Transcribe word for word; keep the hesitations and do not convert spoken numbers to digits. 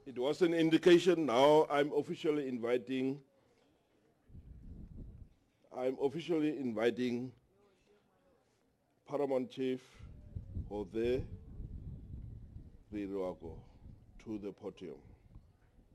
It was an indication. Now I'm officially inviting, I'm officially inviting Paramount Chief Jose Riruago to the podium.